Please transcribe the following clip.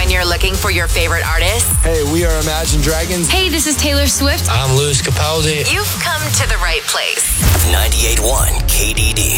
when you're looking for your favorite artists. Hey, we are Imagine Dragons. Hey, this is Taylor Swift. I'm Louis Capaldi. You've come to the right place. 98.1 KDD.